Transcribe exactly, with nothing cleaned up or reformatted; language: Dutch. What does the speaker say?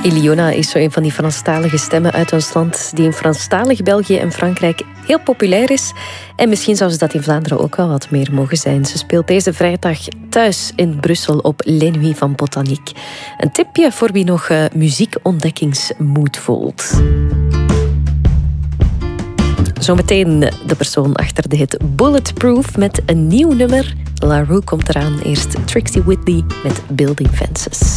Iliona is zo een van die Franstalige stemmen uit ons land die in Franstalig België en Frankrijk heel populair is. En misschien zou ze dat in Vlaanderen ook wel wat meer mogen zijn. Ze speelt deze vrijdag thuis in Brussel op Les Nuits van Botanique. Een tipje voor wie nog uh, muziekontdekkingsmoed voelt. Zometeen de persoon achter de hit Bulletproof met een nieuw nummer. La Rue komt eraan. Eerst Trixie Whitley met Building Fences.